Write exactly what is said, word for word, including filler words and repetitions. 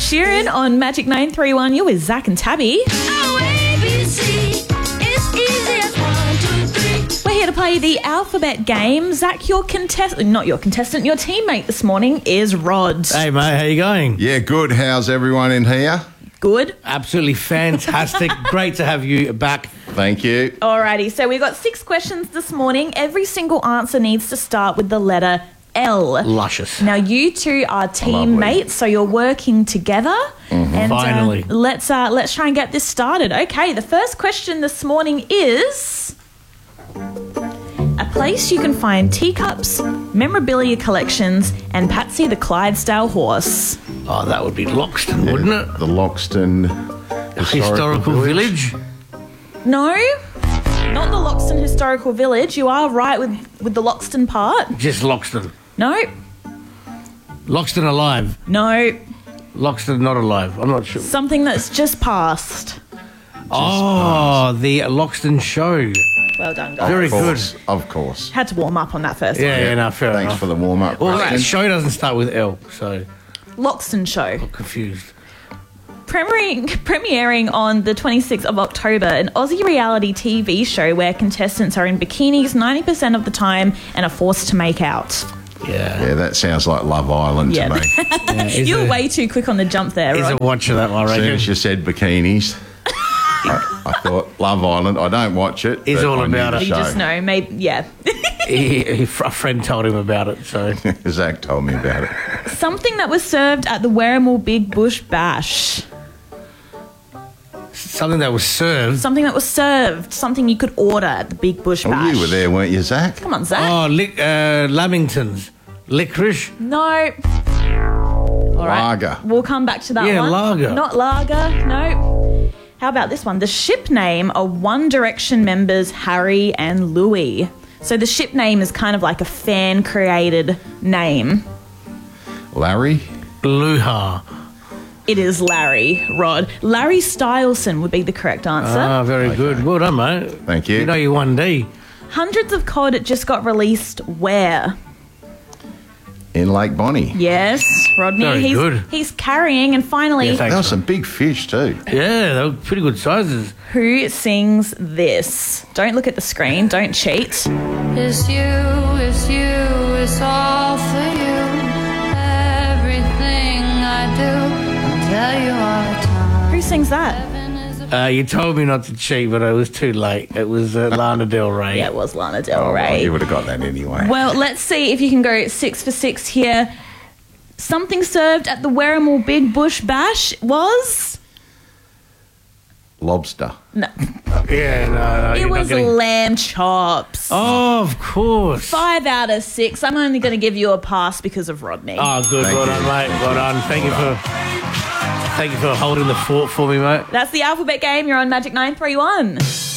Sheeran on Magic nine three one. You're with Zach and Tabby. Oh, A B C, it's easy as one, two, three. We're here to play the alphabet game. Zach, your contestant, not your contestant, your teammate this morning is Rod. Hey, mate, how you going? Yeah, good. How's everyone in here? Good. Absolutely fantastic. Great to have you back. Thank you. Alrighty, so we've got six questions this morning. Every single answer needs to start with the letter L. Luscious. Now, you two are teammates, so you're working together. Mm-hmm. And, uh, Finally. let's uh, let's try and get this started. Okay, the first question this morning is a place you can find teacups, memorabilia collections, and Patsy the Clydesdale horse. Oh, that would be Loxton, wouldn't it? The Loxton Historical, Historical village. No, not the Loxton Historical Village. You are right with, with the Loxton part. Just Loxton. No, Loxton alive. no, Loxton not alive. I'm not sure. something that's just passed. Oh, the Loxton show. Well done, guys. Very Of course, good. of course. Had to warm up on that first Yeah, one. yeah, no, fair Thanks enough. for the warm-up. Well, that question. show doesn't start with L, so Loxton Show. confused. Premiering, premiering on the twenty-sixth of October, an Aussie reality T V show where contestants are in bikinis ninety percent of the time and are forced to make out. Yeah. Yeah, that sounds like Love Island Yeah. to me. yeah he's You were a, way too quick on the jump there, He's Rod. a watcher, that one, I As soon reckon. as you said bikinis, I, I thought Love Island. I don't watch it. He's but all I knew about the it. You show. just know, maybe, yeah. he, he, a friend told him about it, so. Zach told me about it. Something that was served at the Werribee Big Bush Bash. Something that was served. Something that was served. Something you could order at the Big Bush Well, Bash. you were there, weren't you, Zach? Come on, Zach. Oh, lic- uh, Lamingtons. Licorice. No. All right. Lager. We'll come back to that Yeah, one. lager. Not lager, no. How about this one? The ship name are One Direction members Harry and Louis. So the ship name is kind of like a fan-created name. Larry? Luha. It is Larry, Rod. Larry Styleson would be the correct answer. Ah, very good. Well done, mate. Thank you. You know you won D. Hundreds of cod just got released where? In Lake Bonnie. Yes, Rodney. Very he's, good. he's carrying. And finally, Yeah, thanks. There were some big fish too. Yeah, they were pretty good sizes. who sings this? Don't look at the screen. Don't cheat. It's you, it's you, it's all for you. Everything I do, I'll tell you all the time. Who sings that? Heaven is a Uh, you told me not to cheat, but it was too late. It was uh, Lana Del Rey. Yeah, it was Lana Del Oh, well, Rey. you would have got that anyway. Well, let's see if you can go six for six here. Something served at the Werribee Big Bush Bash was... Lobster. No, Yeah, no, no. it you're not was getting- lamb chops. Oh, of course. Five out of six. I'm only going to give you a pass because of Rodney. Oh, good. Thank well you. done, mate. Well done. Thank you for thank you for holding the fort for me, mate. That's the alphabet game. You're on Magic nine three one.